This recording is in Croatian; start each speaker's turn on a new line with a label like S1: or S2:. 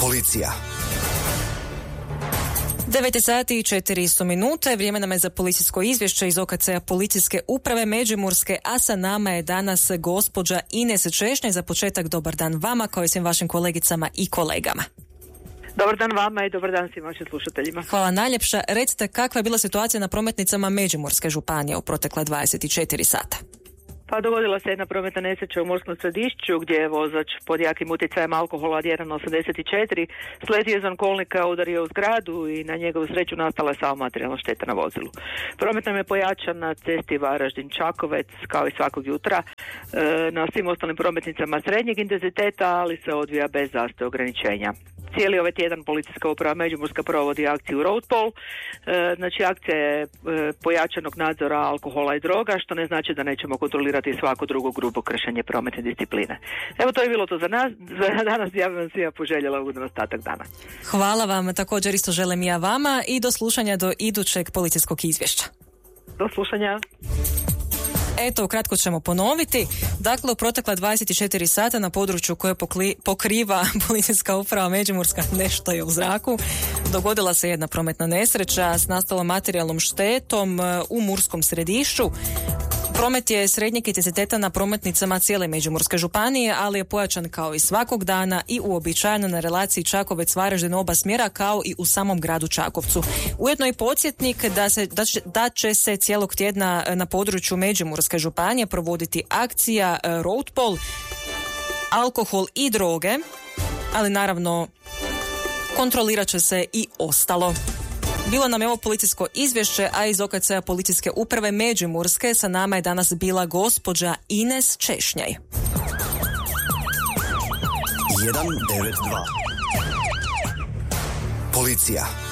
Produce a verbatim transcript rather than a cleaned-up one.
S1: Policija.
S2: devet sati i četiri minute, vrijeme nam je za policijsko izvješće iz O K C-a Policijske uprave Međimurske, a sa nama je danas gospođa Ines Češnjaj. Za početak dobar dan vama, kao i svim vašim kolegicama i kolegama.
S3: Dobar dan vama i dobar dan svim vašim slušateljima.
S2: Hvala najljepša. Recite, kakva je bila situacija na prometnicama Međimurske županije u protekle dvadeset četiri sata?
S3: Pa dogodila se jedna prometna nesreća u Murskom Središću gdje je vozač pod jakim utjecajem alkohola od jedan osamdeset četiri sletio izvan kolnika, udario u zgradu i na njegovu sreću nastala je samo materijalna šteta na vozilu. Promet nam je pojačan na cesti Varaždin-Čakovec kao i svakog jutra, e, na svim ostalim prometnicama srednjeg intenziteta, ali se odvija bez zastoja ograničenja. Cijeli ovaj tjedan Policijska uprava Međimurska provodi akciju Road Poll. E, znači akcija je e, pojačanog nadzora alkohola i droga, što ne znači da nećemo kontrolirati svako drugo grubo kršenje prometne discipline. Evo, to je bilo to za nas. Za danas ja bih vam svima poželjela ugodan ostatak dana.
S2: Hvala vam, također isto želim ja vama i do slušanja do idućeg policijskog izvješća.
S3: Do slušanja.
S2: Eto, ukratko ćemo ponoviti. Dakle, u protekla dvadeset četiri sata na području koje pokli, pokriva Policijska uprava Međimurska, nešto je u zraku, dogodila se jedna prometna nesreća s nastalom materijalnom štetom u Murskom Središću. Promet je srednjeg intenziteta na prometnicama cijele Međimurske županije, ali je pojačan kao i svakog dana i uobičajeno na relaciji Čakovec-Varaždin oba smjera, kao i u samom gradu Čakovcu. Ujedno i podsjetnik da, se, da, će, da će se cijelog tjedna na području Međimurske županije provoditi akcija Road Poll, alkohol i droge, ali naravno kontrolirat će se i ostalo. Bilo nam je ovo policijsko izvješće, a iz O K C-a Policijske uprave Međimurske sa nama je danas bila gospođa Ines Češnjaj.
S1: jedan devet dva. Policija.